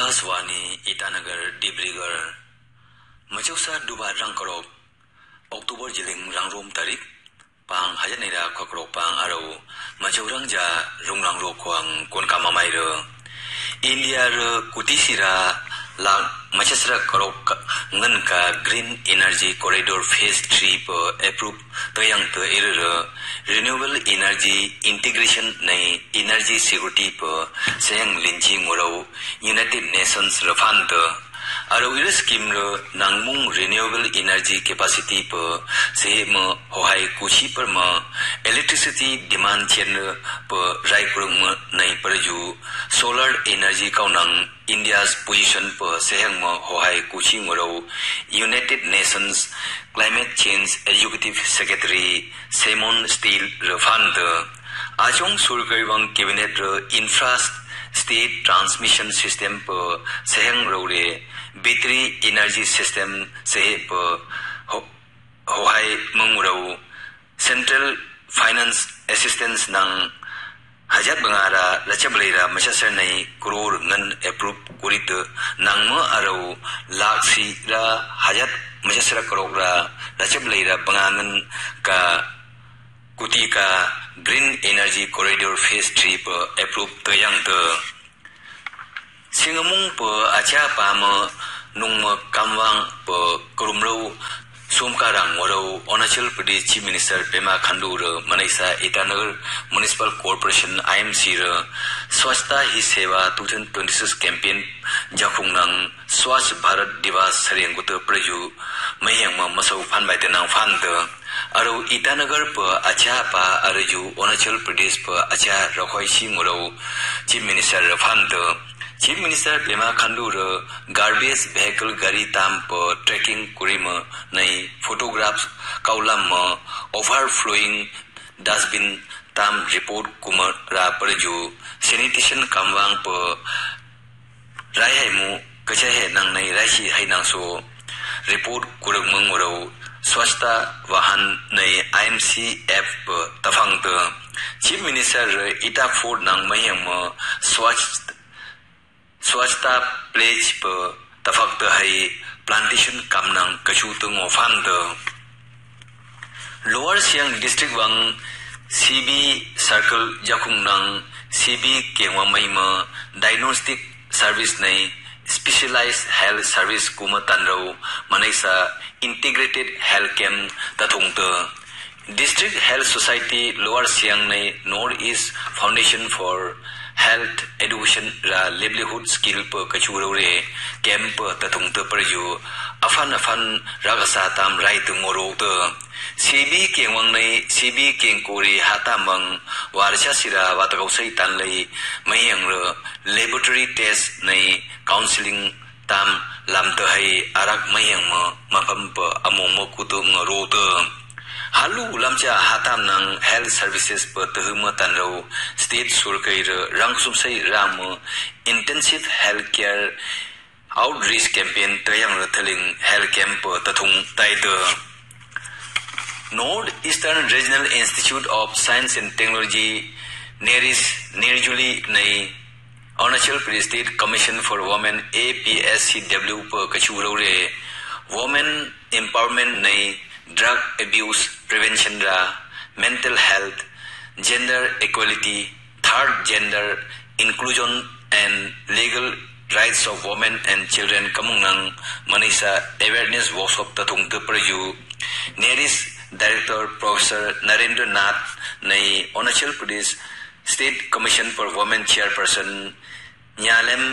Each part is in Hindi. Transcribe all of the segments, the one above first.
Akashwani Itanagar Dibrugarh Machausa Duba Rangkorok Oktober Jiling Rangrom Tarik Pang Hajanira Kokrok Pang Aro Machaurangja Rungrangro Kwang Konkamamairo India Kutisira La Machasra Korok Nganka Green Energy Corridor Phase 3 per approve Toyang to Error Renewable Energy Integration Nay Energy Security per Sayang Linji Muro United Nations Rafanta Aro scheme Nangmung Renewable Energy Capacity per say mo Hohai Kuchi per ma electricity demand chen per Raikurung Nay Perju Solar Energy Kaunang India's position per Sehang mo Hohai Kuchi Muro United Nations Climate Change Executive Secretary Simon Steele Rafanta Ajong Surkaiwang Cabinet Infra State Transmission System per Sehang Rode B3 Energy System Sehe per Hohai Mungurau Central Finance Assistance Nang Hajat Bangara Lachablera Machasernai Kurur Ngan Approve Kurita Nang Mo Arau Laksi La Hajat Machasra Korogra Lachablera Bangangan Ka Kutika Green Energy Corridor Phase 3 per Approve Toyang Te Singamung per Acha Pama Nungma Kamwang per Kurumro Sumkarang Waro Onachal Pradesh Chief Minister Pema Khandu Manaisa Itanagar Municipal Corporation IMC Swachhta Hi Seva 2026 campaign Jakhungnang Swachh Bharat Divas Saryanguta Praju Mayangma Masau Phan Baitanang Phanta Aro Itanagar per Acha Pa Araju Onachal Pradesh per Acha Rakhoi Singuro Chief Minister Phanta Chief Minister Pema Khandu Garbage Vehicle Gari Tam per Tracking Kurima Nai Photographs Kaulam Overflowing Dustbin Tam Report Kumar Ra Perju Sanitation Kamwang per Raihaimu Kachahe Nang Nai Raishi Hainang So Report Kurangmung Muro Swachhta Vahan Nai IMCF per Tafang Te Chief Minister Ita Ford Nang Mayang Swachhta Pledge per Tafak Te Hai Plantation Kamnang Kachutung Ofan Te Lower Siang District Wang CB Circle Jakung Nang CB Kewamaima Diagnostic Service Nai Specialized Health Service Kumatanrau Manaisa Integrated Health Camp Tathung Te District Health Society Lower Siang Nai Northeast Foundation for Health Education Ra Livelihood Skill per Kachurore Camp Tathung Te Perju Afan Ragasa Tam Right Moro Te CB Kewang Nai CB Kengkuri Hatamang Warsha Sira Watakausai Tanlai Mayang Laboratory Test Nai Counseling Tam Lam Te Hai Arak Mayang Mapam Amomo Kutu Ngoro Te Halu Lamcha Hatam Nang Health Services per Tehuma Tanrau State Surkai Rangsumsai Ram Intensive Healthcare Outreach Campaign Tayang Rathaling Health Camp Tathung Taita North Eastern Regional Institute of Science and Technology Nirjuli Nai Arunachal Pradesh State Commission for Women APSCW per Kachurore Women Empowerment Nai Drug Abuse Prevention Ra Mental Health Gender Equality Third Gender Inclusion and Legal Rights of Women and Children Kamungang Manisa Awareness Workshop Tathung Te Perju Neris Director Professor Narendra Nath Nai Arunachal Pradesh State Commission for Women Chairperson Nyalem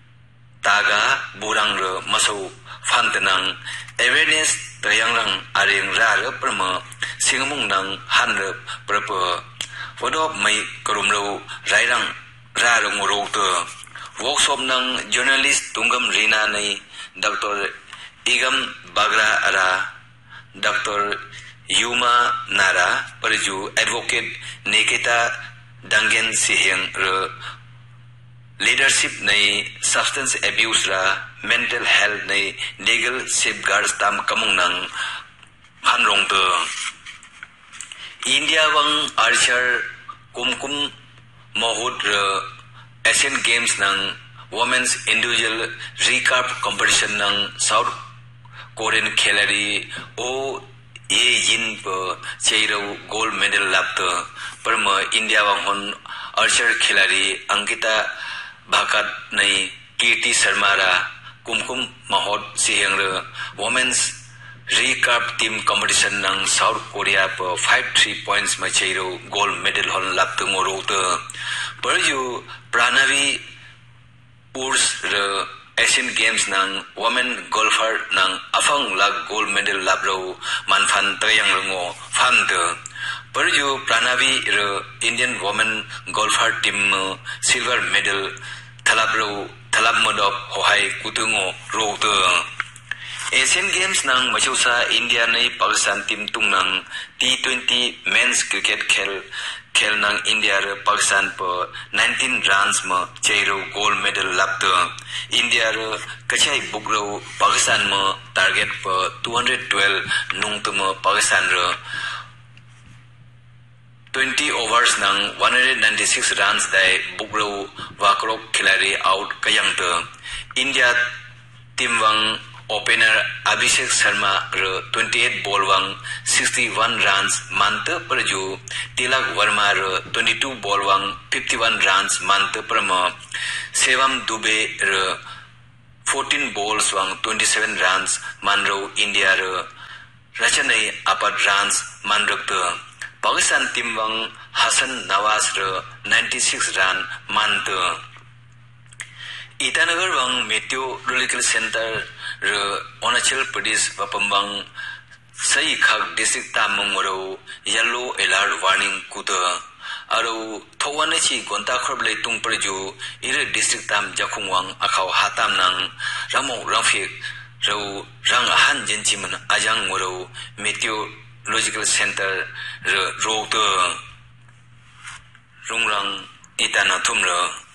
Taga Burang Masau Fantanang Awareness Tayangrang Aring Ra Perma Singamung Nang Han Perpa Wadop Mai Karumlo Rairang Ra Muro Te Workshop Nang Journalist Tungam Rina Nai Dr. Igam Bagra Ara Dr. Yuma Nara Perju Advocate Nikita Dangen Siheng Leadership Nai Substance Abuse Ra Mental Health Nai Legal Safeguards Tam Kamung Nang Hanrong Te India Wang Archer Kumkum Mohud Asian Games Nang women's individual recurve competition nang South Korean खिलाड़ी ओ ये yin पर चेरो gold medal लाप्त पर म इंडिया वांगोन आर्चर खिलाड़ी अंकिता भाकत नहीं कीर्ति शर्मा रा कुमकुम महोद Singh women's recurve team competition nang South Korea पर 5-3 points में Chero gold medal hall लाप्त ngorot पर you प्राणवी Urs re Asian Games nang women golfer nang afang lag gold medal labro manfan tayang rungo famde perju Pranavi re Indian women golfer team silver medal thalabro thalabmodop hohai kutungo rote Asian Games nang machusa India nei Pakistan team tung nang T20 men's cricket खेल नंग इंडिया रे पाकिस्तान पर 19 रन्स में चेरो गोल्ड मेडल लाप्त इंडिया रे कचाई बुकरो पाकिस्तान में टारगेट पर 212 नुंग तम पाकिस्तान रे 20 ओवर्स नंग 196 रन्स दाई बुकरो वाकरो खिलाड़ी आउट कयंग त India team वंग opener Abhishek Sharma रे 28 बॉल वंग 61 रन्स मानत पर जो तिलक वर्मा रे 22 बॉल वंग 51 रन्स मानत पर म सेवम दुबे रे 14 बॉल्स वंग 27 रन्स मानरो इंडिया रे रचनै अपर रन्स मानरक्त पाकिस्तान टीम वंग हसन नवाज रे 96 रन मानत ईटानगर वंग मेट्रोलॉजिकल सेंटर र अरुणाचल प्रदेश वपम्बंग सही खग डिस्ट्रिक्ट तामंगरो येलो अलर्ट वार्निंग कुत अरो थोवानेची गोंता खरबले तुंग परजु इरे डिस्ट्रिक्ट ताम जखुंगवांग अखाव हाताम नंग रामो राफिक रो रंग हान जेंचिमन आजांग मोरो मेट्रोलॉजिकल सेंटर र रोत रुंगरंग इताना थुमरो